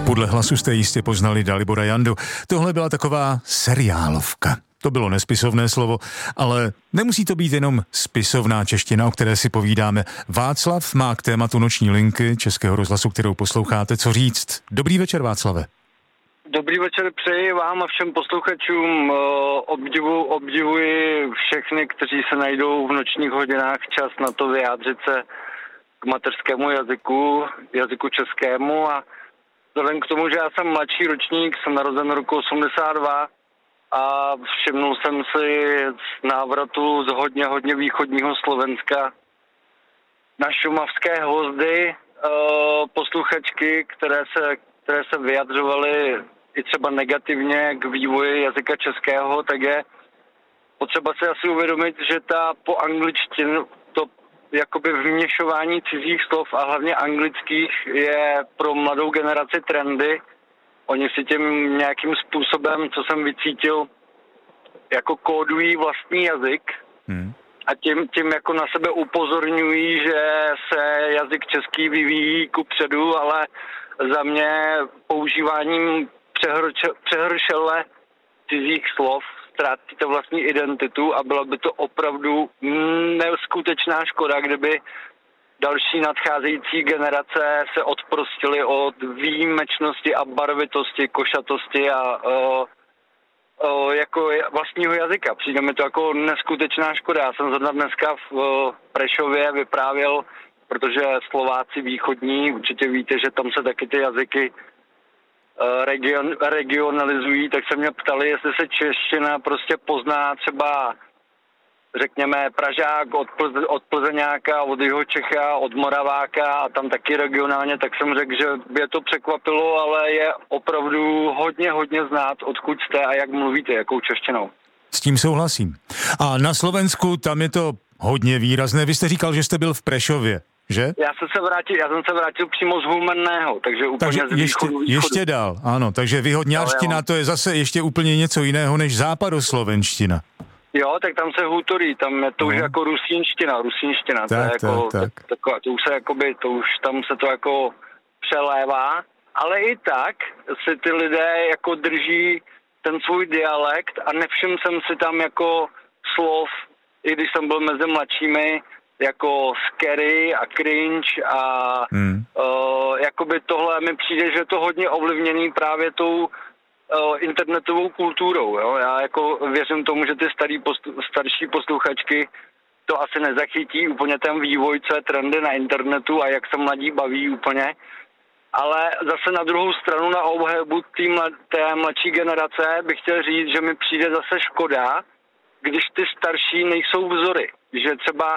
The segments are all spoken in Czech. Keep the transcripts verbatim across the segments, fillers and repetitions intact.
Podle hlasu jste jistě poznali Dalibora Jandu. Tohle byla taková seriálovka. To bylo nespisovné slovo, ale nemusí to být jenom spisovná čeština, o které si povídáme. Václav má k tématu Noční linky Českého rozhlasu, kterou posloucháte, co říct. Dobrý večer, Václave. Dobrý večer, přeji vám a všem posluchačům. Obdivu, obdivuji všechny, kteří se najdou v nočních hodinách čas na to vyjádřit se k mateřskému jazyku, jazyku českému, a vzhledem k tomu, že já jsem mladší ročník, jsem narozen roku osmdesát dva a všimnul jsem si z návratu z hodně, hodně východního Slovenska na šumavské hvozdy posluchačky, které se, které se vyjadřovaly i třeba negativně k vývoji jazyka českého, tak je potřeba si asi uvědomit, že ta po angličtinu, to jakoby vměšování cizích slov a hlavně anglických je pro mladou generaci trendy. Oni si tím nějakým způsobem, co jsem vycítil, jako kódují vlastní jazyk hmm. a tím, tím jako na sebe upozorňují, že se jazyk český vyvíjí kupředu, ale za mě používáním přehrče, přehršele cizích slov ztrátíte vlastní identitu a byla by to opravdu neskutečná škoda, kdyby další nadcházející generace se odprostily od výjimečnosti a barvitosti, košatosti a o, o, jako vlastního jazyka. Přijde mi to jako neskutečná škoda. Já jsem zrovna dneska v o, Prešově vyprávěl, protože Slováci východní, určitě víte, že tam se taky ty jazyky o, region, regionalizují, tak se mě ptali, jestli se čeština prostě pozná třeba řekněme Pražák od, Plze, od Plzeňáka, od Jihočecha, od Moraváka a tam taky regionálně, tak jsem řekl, že by je to překvapilo, ale je opravdu hodně, hodně znát, odkud jste a jak mluvíte, jakou češtinou. S tím souhlasím. A na Slovensku tam je to hodně výrazné. Vy jste říkal, že jste byl v Prešově, že? Já jsem se vrátil, já jsem se vrátil přímo z Humenného, takže úplně takže z východu, ještě, východu. ještě dál, ano, takže východňárština no, to je zase ještě úplně něco jiného než západoslovenština. Jo, tak tam se hutorí, tam je to už jako rusínština, rusínština, to je jako, tak, tak. To, to, to už se jakoby, to už tam se to jako přelévá, ale i tak si ty lidé jako drží ten svůj dialekt a nevšiml jsem si tam jako slov, i když jsem byl mezi mladšími, jako scary a cringe a hmm. uh, jakoby tohle mi přijde, že je to hodně ovlivněný právě tou internetovou kulturou. Jo? Já jako věřím tomu, že ty starý poslu, starší posluchačky to asi nezachytí úplně ten vývoj, co je trendy na internetu a jak se mladí baví úplně. Ale zase na druhou stranu na obhajobu té mladší generace bych chtěl říct, že mi přijde zase škoda, když ty starší nejsou vzory. Že třeba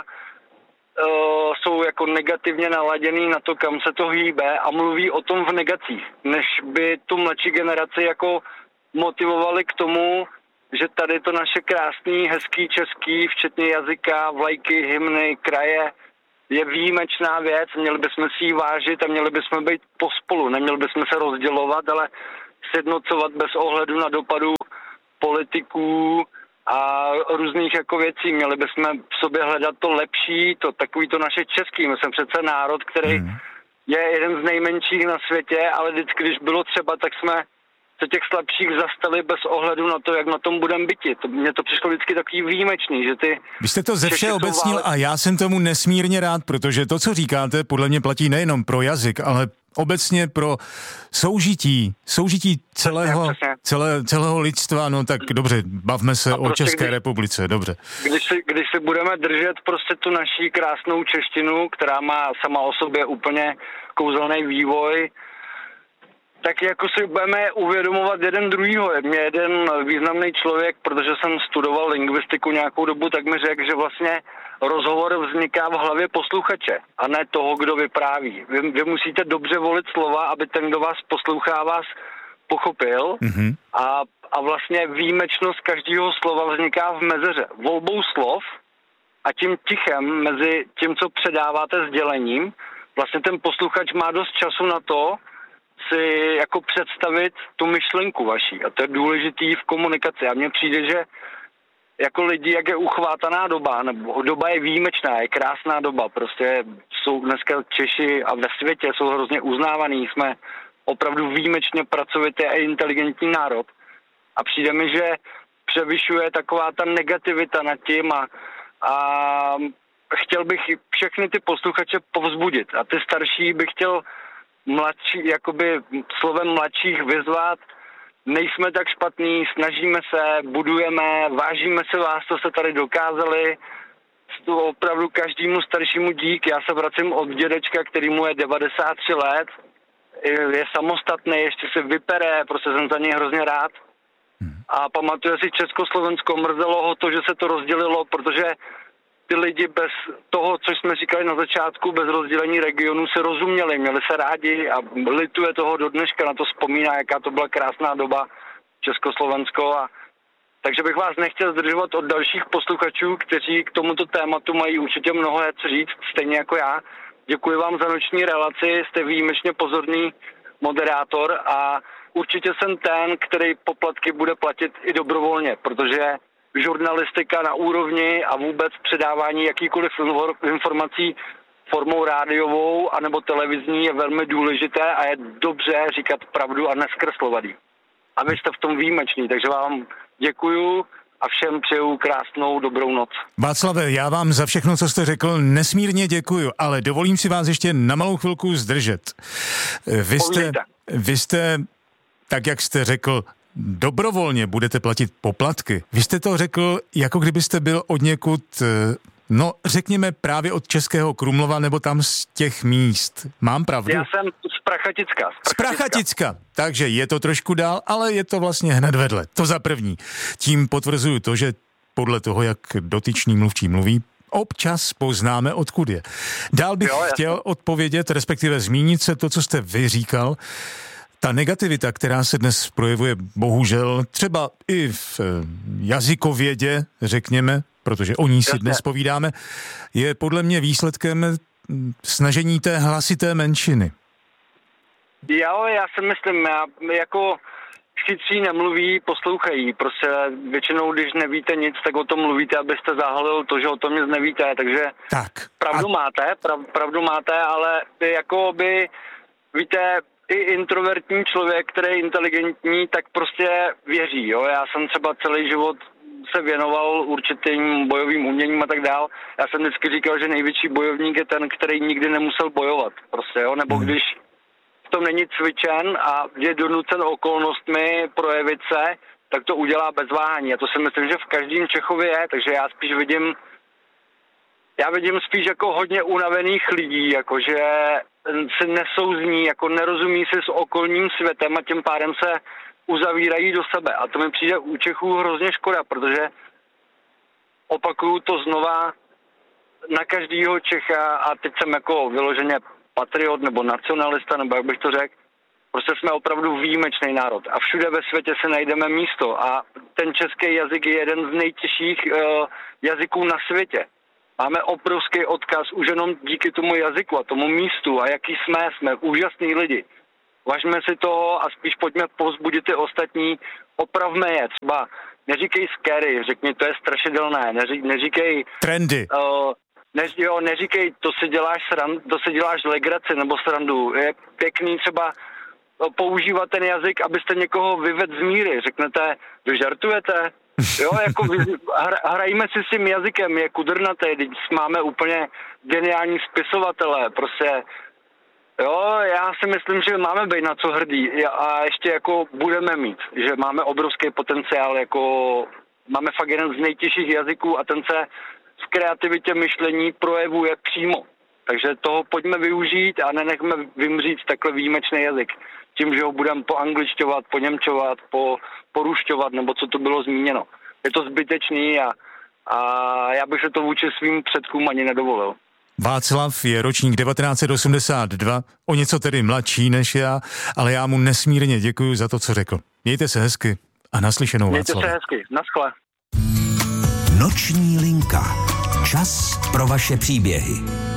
Uh, jsou jako negativně naladěný na to, kam se to hýbe a mluví o tom v negacích, než by tu mladší generaci jako motivovali k tomu, že tady to naše krásný, hezký český, včetně jazyka, vlajky, hymny, kraje, je výjimečná věc, měli bychom si ji vážit a měli bychom být pospolu, neměli bychom se rozdělovat, ale sjednocovat bez ohledu na dopadu politiků a různých jako věcí. Měli bychom v sobě hledat to lepší, to takový to naše český. My jsme přece národ, který hmm. je jeden z nejmenších na světě, ale vždycky, když bylo třeba, tak jsme se těch slabších zastali bez ohledu na to, jak na tom budeme byti. To, mně to přišlo vždycky takový výjimečný, že ty... Vy jste to ze vše obecnil a já jsem tomu nesmírně rád, protože to, co říkáte, podle mě platí nejenom pro jazyk, ale obecně pro soužití, soužití celého, celé, celého lidstva, no tak dobře, bavme se prostě o České když, republice, dobře. Když si, když si budeme držet prostě tu naší krásnou češtinu, která má sama o sobě úplně kouzelný vývoj, tak jako si budeme uvědomovat jeden druhýho. Mě jeden významný člověk, protože jsem studoval lingvistiku nějakou dobu, tak mi řekl, že vlastně rozhovor vzniká v hlavě posluchače a ne toho, kdo vypráví. Vy, vy musíte dobře volit slova, aby ten, kdo vás poslouchá, vás pochopil mm-hmm. a, a vlastně výjimečnost každého slova vzniká v mezeře. Volbou slov a tím tichem mezi tím, co předáváte sdělením, vlastně ten posluchač má dost času na to si jako představit tu myšlenku vaší a to je důležitý v komunikaci. A mně přijde, že jako lidi, jak je uchvátaná doba, nebo doba je výjimečná, je krásná doba, prostě jsou dneska Češi a ve světě jsou hrozně uznávaný, jsme opravdu výjimečně pracovitý a inteligentní národ. A přijde mi, že převyšuje taková ta negativita nad tím a, a chtěl bych všechny ty posluchače povzbudit. A ty starší bych chtěl mladší, jakoby slovem mladších vyzvat. Nejsme tak špatní, snažíme se, budujeme, vážíme se vás, co se tady dokázali. To opravdu každému staršímu dík. Já se vracím od dědečka, který mu je devadesát tři let. Je samostatný, ještě se vypere, prostě jsem za něj hrozně rád. A pamatuje si Československo, mrzelo ho to, že se to rozdělilo, protože ty lidi bez toho, co jsme říkali na začátku, bez rozdělení regionů se rozuměli, měli se rádi a lituje toho do dneška, na to vzpomíná, jaká to byla krásná doba Československo. A takže bych vás nechtěl zdržovat od dalších posluchačů, kteří k tomuto tématu mají určitě mnohé co říct, stejně jako já. Děkuji vám za noční relaci, jste výjimečně pozorný moderátor a určitě jsem ten, který poplatky bude platit i dobrovolně, protože žurnalistika na úrovni a vůbec předávání jakýkoliv informací formou rádiovou anebo televizní je velmi důležité a je dobře říkat pravdu a neskreslovat ji. A vy jste v tom výjimeční, takže vám děkuju a všem přeju krásnou dobrou noc. Václave, já vám za všechno, co jste řekl, nesmírně děkuju, ale dovolím si vás ještě na malou chvilku zdržet. Vy jste, vy jste, tak jak jste řekl, dobrovolně budete platit poplatky. Vy jste to řekl, jako kdybyste byl od někud, no řekněme právě od Českého Krumlova nebo tam z těch míst. Mám pravdu? Já jsem z Prachaticka. Z Prachaticka. Takže je to trošku dál, ale je to vlastně hned vedle. To za první. Tím potvrzuju to, že podle toho, jak dotyčný mluvčí mluví, občas poznáme, odkud je. Dál bych jo, chtěl odpovědět, respektive zmínit se to, co jste vy říkal. Ta negativita, která se dnes projevuje bohužel třeba i v jazykovědě, řekněme, protože o ní si dnes povídáme, je podle mě výsledkem snažení té hlasité menšiny. Jo, já si myslím, já jako chytří nemluví, poslouchají. Prostě většinou, když nevíte nic, tak o tom mluvíte, abyste zahalil to, že o tom nic nevíte. Takže tak. pravdu a... máte, prav, pravdu máte, ale jako by, víte, i introvertní člověk, který je inteligentní, tak prostě věří. Jo? Já jsem třeba celý život se věnoval určitým bojovým uměním a tak dál. Já jsem vždycky říkal, že největší bojovník je ten, který nikdy nemusel bojovat. Prostě, jo? Nebo hmm. když v tom není cvičen a je donucen okolnostmi projevit se, tak to udělá bez váhání. A to si myslím, že v každém Čechově je, takže já spíš vidím Já vidím spíš jako hodně unavených lidí, jakože se nesouzní, jako nerozumí si s okolním světem a tím pádem se uzavírají do sebe. A to mi přijde u Čechů hrozně škoda, protože opakuju to znova na každýho Čecha a teď jsem jako vyloženě patriot nebo nacionalista, nebo jak bych to řekl, prostě jsme opravdu výjimečný národ a všude ve světě se najdeme místo a ten český jazyk je jeden z nejtěžších uh, jazyků na světě. Máme obrovský odkaz už jenom díky tomu jazyku a tomu místu a jaký jsme, jsme úžasní lidi. Važme si toho a spíš pojďme povzbudit ty ostatní, opravme je. Třeba neříkej scary, řekni, to je strašidelné, Neří, neříkej... Trendy. Uh, ne, jo, neříkej, to si děláš srandu, to si děláš legraci nebo srandu. Je pěkný třeba používat ten jazyk, abyste někoho vyvedl z míry. Řeknete, vy žartujete? Jo, jako hra, hrajíme si s tím jazykem, je kudrnatý, když máme úplně geniální spisovatele, prostě, jo, já si myslím, že máme být na co hrdí a ještě jako budeme mít, že máme obrovský potenciál, jako máme fakt jeden z nejtěžších jazyků a ten se v kreativitě myšlení projevuje přímo, takže toho pojďme využít a nenechme vymřít takhle výjimečný jazyk. Tím, že ho budeme poangličťovat, poněmčovat, po, porušťovat, nebo co to bylo zmíněno. Je to zbytečný a, a já bych se to vůči svým předkům ani nedovolil. Václav je ročník devatenáct osmdesát dva, o něco tedy mladší než já, ale já mu nesmírně děkuji za to, co řekl. Mějte se hezky a naslyšenou, Václav. Mějte se hezky, naschle. Noční linka. Čas pro vaše příběhy.